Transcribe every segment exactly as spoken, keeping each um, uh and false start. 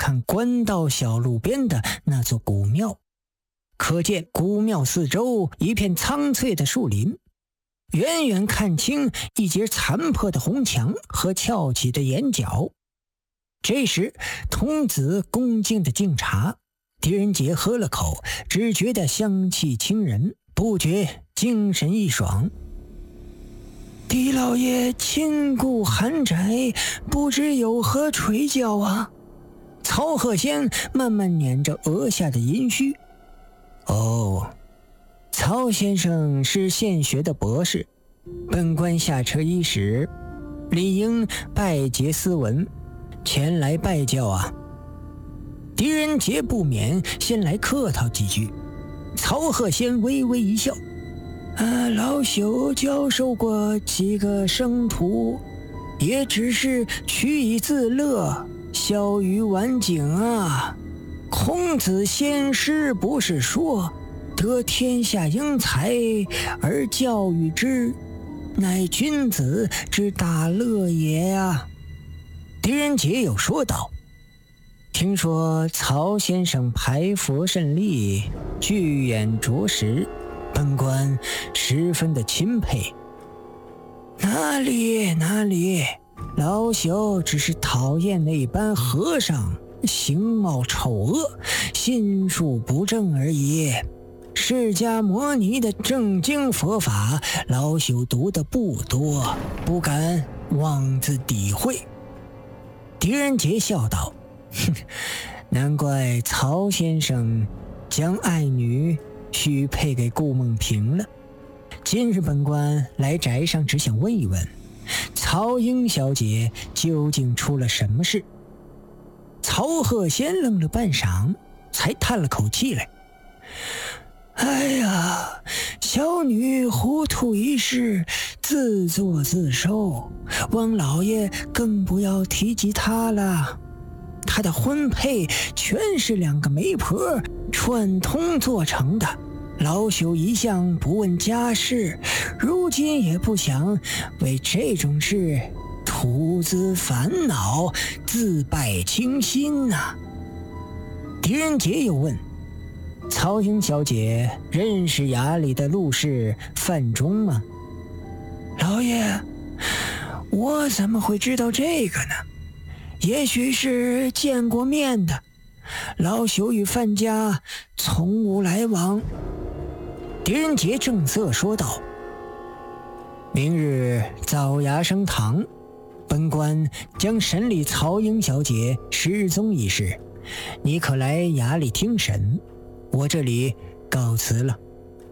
看官道小路边的那座古庙，可见古庙四周一片苍翠的树林，远远看清一截残破的红墙和翘起的檐角。这时童子恭敬地敬茶，狄仁杰喝了口，只觉得香气清人，不觉精神一爽。狄老爷亲顾寒宅，不知有何垂教啊？曹鹤仙慢慢捻着额下的阴须。哦，曹先生是现学的博士，本官下车伊始，理应拜结斯文，前来拜教啊。狄仁杰不免先来客套几句。曹鹤仙微微一笑，啊，老朽教授过几个生徒，也只是取以自乐，消于晚景啊。孔子先师不是说，得天下英才而教育之，乃君子之大乐也啊。狄仁杰又说道，听说曹先生排佛甚利，巨眼着实，本官十分的钦佩。哪里哪里，老朽只是讨厌那般和尚形貌丑恶，心术不正而已。释迦摩尼的正经佛法，老朽读的不多，不敢妄自诋毁。狄仁杰笑道，哼，难怪曹先生将爱女许配给顾梦萍了。今日本官来宅上，只想问一问曹英小姐究竟出了什么事。曹鹤仙愣了半晌，才叹了口气来，哎呀，小女糊涂一时，自作自受，王老爷更不要提及她了。她的婚配全是两个媒婆串通做成的，老朽一向不问家事，如今也不想为这种事徒自烦恼，自败清心呐、啊。狄仁杰又问，曹英小姐认识衙里的陆氏范仲吗？老爷，我怎么会知道这个呢？也许是见过面的，老朽与范家从无来往。狄仁杰正色说道，明日早衙升堂，本官将审理曹英小姐失踪一事，你可来衙里听审，我这里告辞了。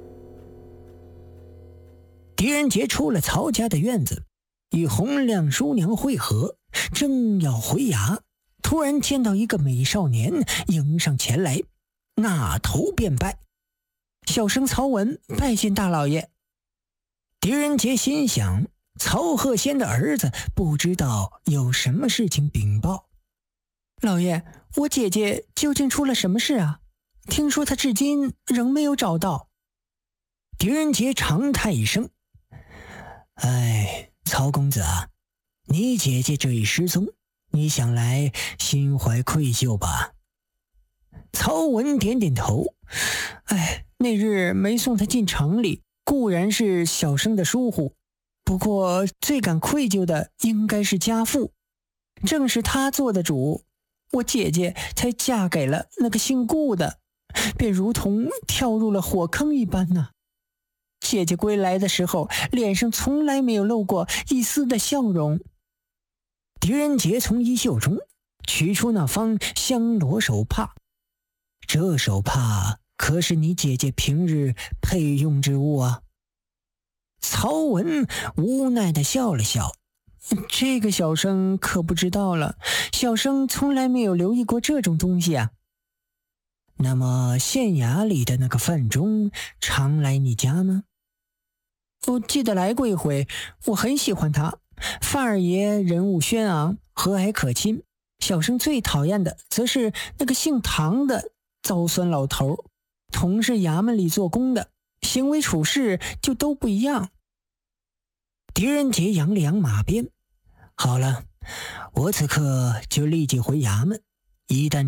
狄仁杰出了曹家的院子，与洪亮叔娘会合，正要回衙，突然见到一个美少年迎上前来，那头便拜，小生曹文拜见大老爷。狄仁杰心想，曹鹤仙的儿子不知道有什么事情禀报。老爷，我姐姐究竟出了什么事啊？听说她至今仍没有找到。狄仁杰长叹一声，哎，曹公子啊，你姐姐这一失踪，你想来心怀愧疚吧？曹文点点头，哎，那日没送她进城里，固然是小生的疏忽，不过最感愧疚的应该是家父，正是他做的主，我姐姐才嫁给了那个姓顾的，便如同跳入了火坑一般呢、啊。姐姐归来的时候，脸上从来没有露过一丝的笑容。狄仁杰从衣袖中取出那方香罗手帕，这手帕可是你姐姐平日配用之物啊。曹文无奈地笑了笑，这个小生可不知道了，小生从来没有留意过这种东西啊。那么县衙里的那个范仲常来你家吗？我记得来过一回，我很喜欢他。范二爷人物轩昂，和蔼可亲，小生最讨厌的则是那个姓唐的糟酸老头，同是衙门里做工的，行为处事就都不一样。狄仁杰扬了扬马鞭，好了，我此刻就立即回衙门，一旦